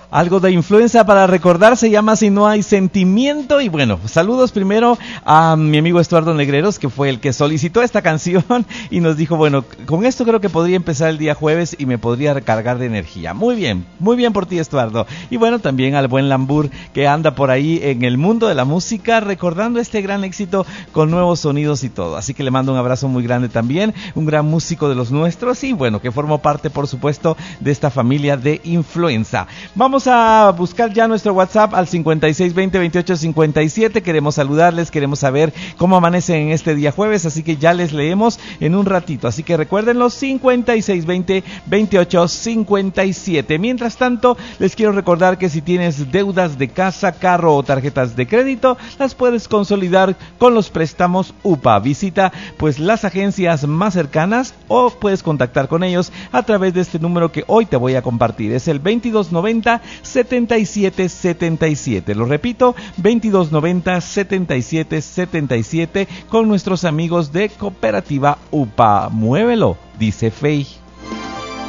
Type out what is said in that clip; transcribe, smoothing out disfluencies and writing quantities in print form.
Algo de influencia para recordar, se llama Si no hay sentimiento. Y bueno, saludos primero a mi amigo Estuardo Negreros, que fue el que solicitó esta canción y nos dijo, bueno, con esto creo que podría empezar el día jueves y me podría recargar de energía. Muy bien por ti, Estuardo. Y bueno, también al buen Lambur, que anda por ahí en el mundo de la música, recordando este gran éxito con nuevos sonidos y todo. Así que le mando un abrazo muy grande también, un gran músico de los nuestros y bueno, que formó parte, por supuesto, de esta familia de influenza. Vamos a buscar ya nuestro WhatsApp al 5620-2857. Queremos saludarles, queremos saber cómo amanecen en este día jueves, así que ya les leemos en un ratito. Así que recuerden los 5620-2857. Mientras tanto, les quiero recordar que si tienes deudas de casa, carro o tarjetas de crédito, las puedes consolidar con los préstamos UPA. Visita pues las agencias más cercanas o puedes contactar con ellos a través de este número que hoy te voy a compartir. Es el 2290-7777. Lo repito, 2290-7777 con nuestros amigos de Cooperativa UPA. Muévelo, dice Fey.